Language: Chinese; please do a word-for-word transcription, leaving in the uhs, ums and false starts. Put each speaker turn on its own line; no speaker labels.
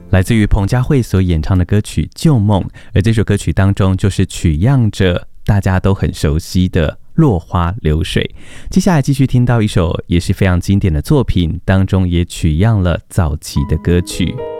来自于彭佳慧所演唱的歌曲《旧梦》，而这首歌曲当中就是取样着大家都很熟悉的落花流水。接下来继续听到一首也是非常经典的作品，当中也取样了早期的歌曲。